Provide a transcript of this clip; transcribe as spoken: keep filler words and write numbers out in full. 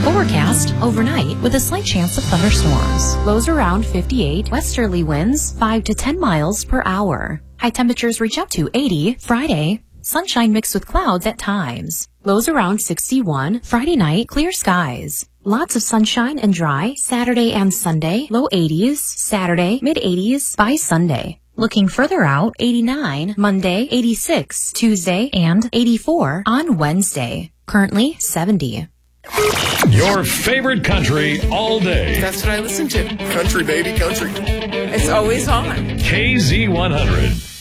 Overcast overnight with a slight chance of thunderstorms. Lows around fifty-eight. Westerly winds five to ten miles per hour. High temperatures reach up to eighty. Friday, sunshine mixed with clouds at times. Lows around sixty-one. Friday night, clear skies. Lots of sunshine and dry. Saturday and Sunday, low eighties. Saturday, mid eighties by Sunday. Looking further out, eighty-nine. Monday, eighty-six. Tuesday, and eighty-four on Wednesday. Currently seventy. Your favorite country all day. That's what I listen to. Country, baby, country. It's always on. K Z one hundred.